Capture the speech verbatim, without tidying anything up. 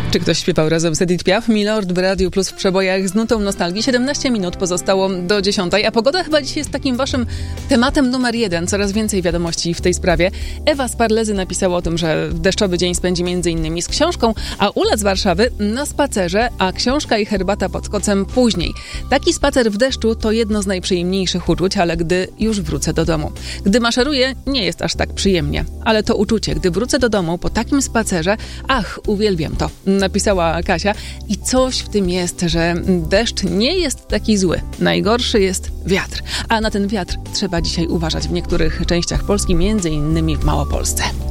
Czy ktoś śpiewał razem z Edith Piaf? Milord w Radiu Plus w przebojach z nutą nostalgii. siedemnaście minut pozostało do dziesiątej, a pogoda chyba dzisiaj jest takim waszym tematem numer jeden. Coraz więcej wiadomości w tej sprawie. Ewa z Parlezy napisała o tym, że deszczowy dzień spędzi między innymi z książką, a Ula z Warszawy na spacerze, a książka i herbata pod kocem później. Taki spacer w deszczu to jedno z najprzyjemniejszych uczuć, ale gdy już wrócę do domu. Gdy maszeruję, nie jest aż tak przyjemnie. Ale to uczucie, gdy wrócę do domu po takim spacerze, ach, uwielbiam to. Napisała Kasia i coś w tym jest, że deszcz nie jest taki zły. Najgorszy jest wiatr. A na ten wiatr trzeba dzisiaj uważać w niektórych częściach Polski, między innymi w Małopolsce.